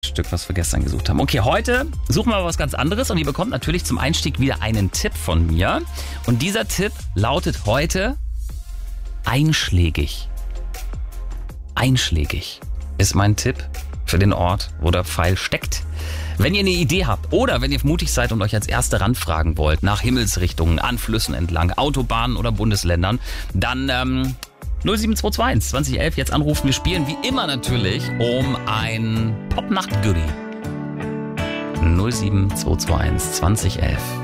Stück, was wir gestern gesucht haben. Okay, heute suchen wir was ganz anderes und ihr bekommt natürlich zum Einstieg wieder einen Tipp von mir. Und dieser Tipp lautet heute einschlägig. Einschlägig ist mein Tipp für den Ort, wo der Pfeil steckt. Wenn ihr eine Idee habt oder wenn ihr mutig seid und euch als Erste ranfragen wollt, nach Himmelsrichtungen, an Flüssen entlang, Autobahnen oder Bundesländern, dann 07221 2011 jetzt anrufen. Wir spielen wie immer natürlich um ein Popnacht-Goodie. 07221 2011.